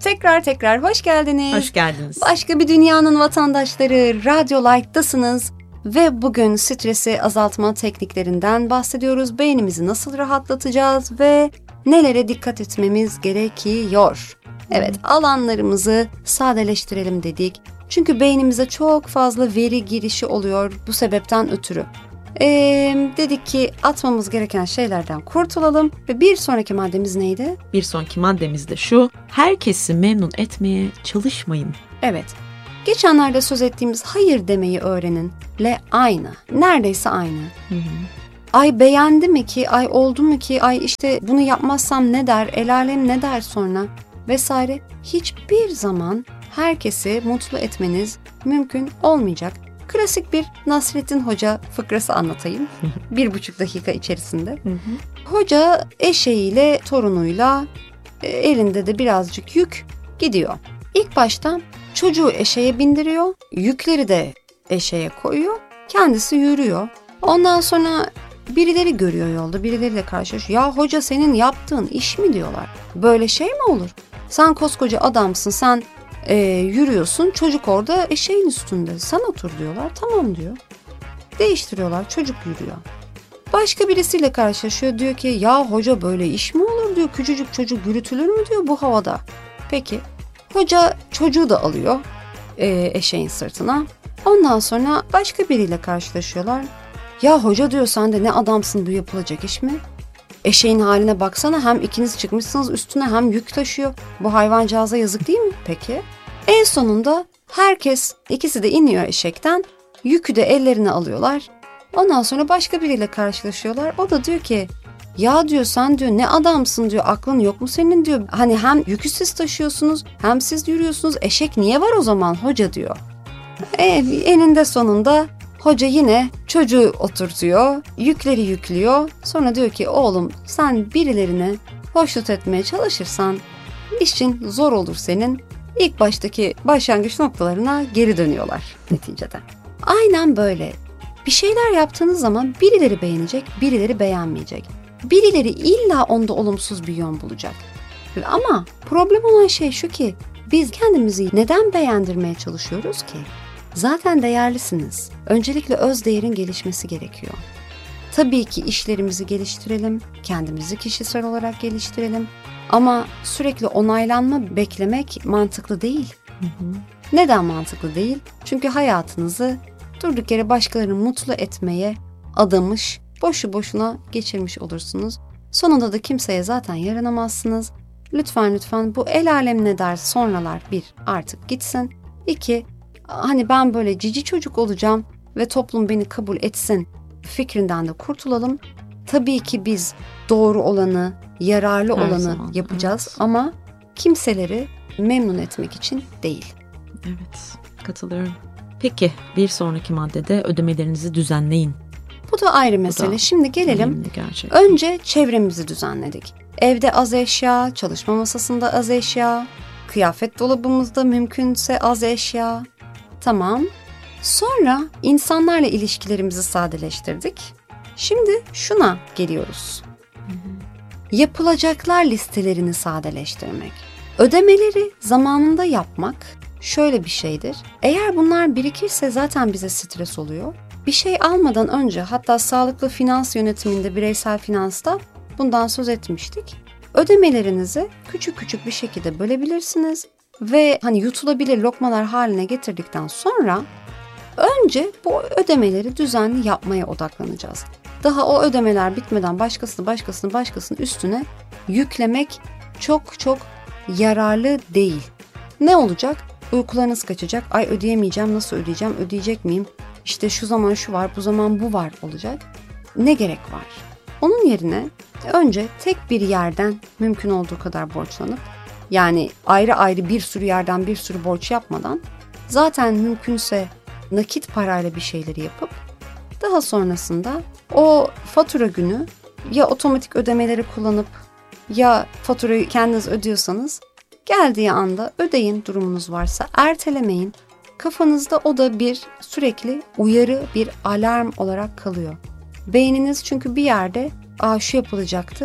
Tekrar hoş geldiniz. Hoş geldiniz. Başka bir dünyanın vatandaşları, Radyo Light'tasınız ve bugün stresi azaltma tekniklerinden bahsediyoruz. Beynimizi nasıl rahatlatacağız ve nelere dikkat etmemiz gerekiyor? Evet, alanlarımızı sadeleştirelim dedik. Çünkü beynimize çok fazla veri girişi oluyor bu sebepten ötürü. Dedik ki atmamız gereken şeylerden kurtulalım ve bir sonraki maddemiz neydi? Bir sonraki maddemiz de şu: herkesi memnun etmeye çalışmayın. Evet, geçenlerde söz ettiğimiz hayır demeyi öğreninle aynı, neredeyse aynı. Ay beğendi mi ki, ay oldu mu ki, ay işte bunu yapmazsam ne der, el alem ne der sonra vesaire. Hiçbir zaman herkesi mutlu etmeniz mümkün olmayacak. Klasik bir Nasrettin Hoca fıkrası anlatayım. 1,5 dakika içerisinde. Hoca eşeğiyle, torunuyla, elinde de birazcık yük gidiyor. İlk başta çocuğu eşeğe bindiriyor, yükleri de eşeğe koyuyor, kendisi yürüyor. Ondan sonra birileri görüyor yolda, birileriyle karşılaşıyor. Ya hoca senin yaptığın iş mi diyorlar. Böyle şey mi olur? Sen koskoca adamsın, sen yürüyorsun, çocuk orada eşeğin üstünde. Sen otur diyorlar, tamam diyor. Değiştiriyorlar, çocuk yürüyor. Başka birisiyle karşılaşıyor, diyor ki ya hoca böyle iş mi olur diyor. Küçücük çocuk yürütülür mü diyor bu havada. Peki hoca çocuğu da alıyor eşeğin sırtına. Ondan sonra başka biriyle karşılaşıyorlar. Ya hoca diyor sen de ne adamsın, bu yapılacak iş mi? Eşeğin haline baksana, hem ikiniz çıkmışsınız üstüne hem yük taşıyor. Bu hayvancağıza yazık değil mi? Peki. En sonunda herkes, ikisi de iniyor eşekten. Yükü de ellerine alıyorlar. Ondan sonra başka biriyle karşılaşıyorlar. O da diyor ki ya diyor sen diyor ne adamsın diyor, aklın yok mu senin diyor. Hani hem yükü siz taşıyorsunuz hem siz yürüyorsunuz, eşek niye var o zaman hoca diyor. Eninde sonunda hoca yine çocuğu oturtuyor, yükleri yüklüyor. Sonra diyor ki oğlum sen birilerini hoşnut etmeye çalışırsan işin zor olur senin. İlk baştaki başlangıç noktalarına geri dönüyorlar neticede. Aynen böyle. Bir şeyler yaptığınız zaman birileri beğenecek, birileri beğenmeyecek. Birileri illa onda olumsuz bir yön bulacak. Ama problem olan şey şu ki biz kendimizi neden beğendirmeye çalışıyoruz ki? Zaten değerlisiniz. Öncelikle öz değerin gelişmesi gerekiyor. Tabii ki işlerimizi geliştirelim, kendimizi kişisel olarak geliştirelim. Ama sürekli onaylanma beklemek mantıklı değil. Neden mantıklı değil? Çünkü hayatınızı durduk yere başkalarını mutlu etmeye adamış, boşu boşuna geçirmiş olursunuz. Sonunda da kimseye zaten yaranamazsınız. Lütfen bu el alem ne der sonralar artık gitsin. 2, hani ben böyle cici çocuk olacağım ve toplum beni kabul etsin fikrinden de kurtulalım. Tabii ki biz doğru olanı, yararlı olanı yapacağız, evet. Ama kimseleri memnun etmek için değil. Evet, katılıyorum. Peki bir sonraki maddede ödemelerinizi düzenleyin. Bu da ayrı mesele. Şimdi gelelim. Önce çevremizi düzenledik. Evde az eşya, çalışma masasında az eşya, kıyafet dolabımızda mümkünse az eşya. Tamam. Sonra insanlarla ilişkilerimizi sadeleştirdik. Şimdi şuna geliyoruz. Yapılacaklar listelerini sadeleştirmek. Ödemeleri zamanında yapmak şöyle bir şeydir. Eğer bunlar birikirse zaten bize stres oluyor. Bir şey almadan önce, hatta sağlıklı finans yönetiminde, bireysel finansta bundan söz etmiştik. Ödemelerinizi küçük bir şekilde bölebilirsiniz ve hani yutulabilir lokmalar haline getirdikten sonra önce bu ödemeleri düzenli yapmaya odaklanacağız. Daha o ödemeler bitmeden başkasının üstüne yüklemek çok yararlı değil. Ne olacak? Uykularınız kaçacak. Ay ödeyemeyeceğim, nasıl ödeyeceğim, ödeyecek miyim? İşte şu zaman şu var, bu zaman bu var olacak. Ne gerek var? Onun yerine önce tek bir yerden mümkün olduğu kadar borçlanıp, yani ayrı bir sürü yerden bir sürü borç yapmadan, zaten mümkünse nakit parayla bir şeyleri yapıp daha sonrasında o fatura günü ya otomatik ödemeleri kullanıp ya faturayı kendiniz ödüyorsanız geldiği anda ödeyin, durumunuz varsa ertelemeyin. Kafanızda o da bir sürekli uyarı, bir alarm olarak kalıyor. Beyniniz çünkü bir yerde şu yapılacaktı,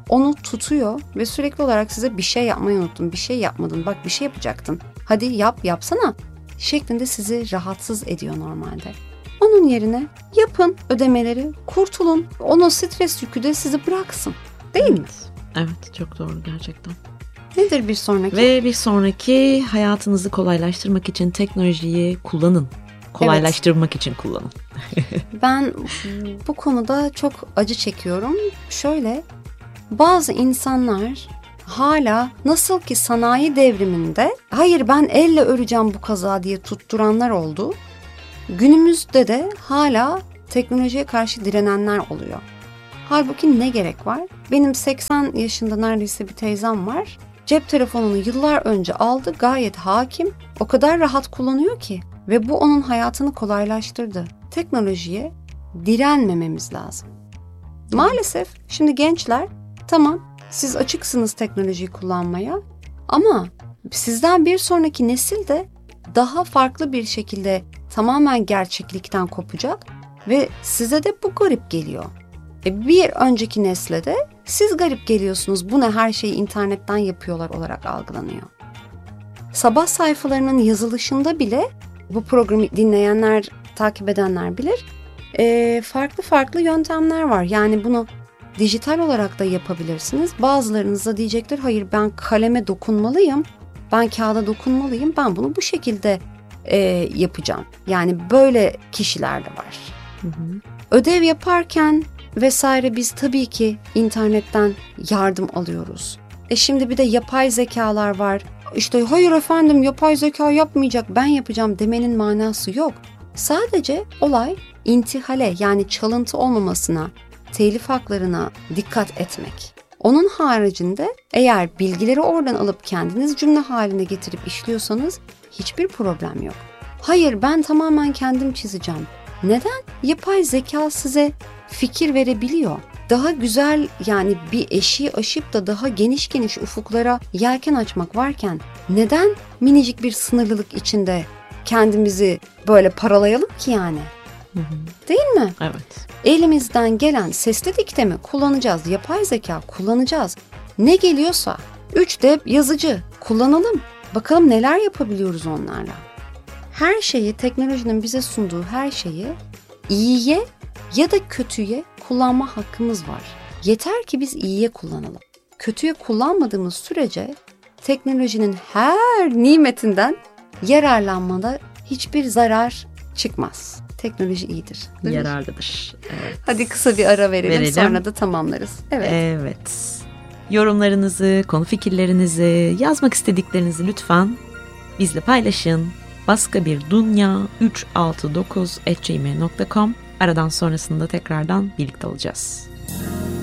onu tutuyor ve sürekli olarak size bir şey yapmayı unuttun, bir şey yapmadın, bak bir şey yapacaktın, hadi yapsana şeklinde sizi rahatsız ediyor normalde. Onun yerine yapın ödemeleri, kurtulun. Onun stres yükü de sizi bıraksın. Değil mi? Evet, çok doğru gerçekten. Nedir bir sonraki? Ve bir sonraki, hayatınızı kolaylaştırmak için teknolojiyi kullanın. Kolaylaştırmak için kullanın. Ben bu konuda çok acı çekiyorum. Şöyle, bazı insanlar hala nasıl ki sanayi devriminde hayır ben elle öreceğim bu kazağı diye tutturanlar oldu. Günümüzde de hala teknolojiye karşı direnenler oluyor. Halbuki ne gerek var? Benim 80 yaşında neredeyse bir teyzem var. Cep telefonunu yıllar önce aldı, gayet hakim, o kadar rahat kullanıyor ki ve bu onun hayatını kolaylaştırdı. Teknolojiye direnmememiz lazım. Maalesef şimdi gençler, tamam siz açıksınız teknolojiyi kullanmaya ama sizden bir sonraki nesil de daha farklı bir şekilde tamamen gerçeklikten kopacak ve size de bu garip geliyor. Bir önceki nesle de siz garip geliyorsunuz, bu ne, her şeyi internetten yapıyorlar olarak algılanıyor. Sabah sayfalarının yazılışında bile, bu programı dinleyenler, takip edenler bilir, farklı yöntemler var. Yani bunu dijital olarak da yapabilirsiniz. Bazılarınız da diyecektir, hayır ben kaleme dokunmalıyım, ben kağıda dokunmalıyım, ben bunu bu şekilde yapacağım. Yani böyle kişiler de var. Ödev yaparken vesaire biz tabii ki internetten yardım alıyoruz. Şimdi bir de yapay zekalar var. İşte hayır efendim yapay zeka yapmayacak, ben yapacağım demenin manası yok. Sadece olay intihale, yani çalıntı olmamasına, telif haklarına dikkat etmek. Onun haricinde eğer bilgileri oradan alıp kendiniz cümle haline getirip işliyorsanız hiçbir problem yok. Hayır ben tamamen kendim çizeceğim. Neden? Yapay zeka size fikir verebiliyor. Daha güzel, yani bir eşiği aşıp da daha geniş ufuklara yelken açmak varken neden minicik bir sınırlılık içinde kendimizi böyle paralayalım ki yani? Değil mi? Evet. Elimizden gelen sesli diktemi kullanacağız, yapay zeka kullanacağız. Ne geliyorsa 3D yazıcı kullanalım. Bakalım neler yapabiliyoruz onlarla. Her şeyi, teknolojinin bize sunduğu her şeyi iyiye ya da kötüye kullanma hakkımız var. Yeter ki biz iyiye kullanalım. Kötüye kullanmadığımız sürece teknolojinin her nimetinden yararlanmada hiçbir zarar çıkmaz. Teknoloji iyidir. Yararlıdır. Evet. Hadi kısa bir ara verelim. Sonra da tamamlarız. Evet. Yorumlarınızı, konu fikirlerinizi, yazmak istediklerinizi lütfen bizle paylaşın. baskabirdunja369@gmail.com. Aradan sonrasında tekrardan birlikte olacağız.